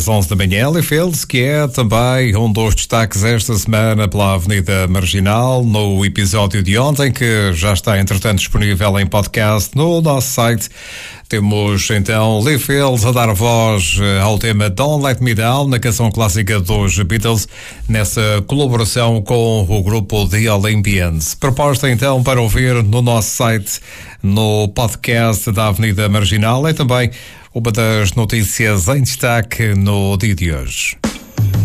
às 11 da manhã, Liefeld, que é também um dos destaques esta semana pela Avenida Marginal, no episódio de ontem, que já está, entretanto, disponível em podcast no nosso site. Temos, então, Liefeld a dar voz ao tema Don't Let Me Down, na canção clássica dos Beatles, nessa colaboração com o grupo The Olympians. Proposta, então, para ouvir no nosso site, no podcast da Avenida Marginal, é também uma das notícias em destaque no dia de hoje.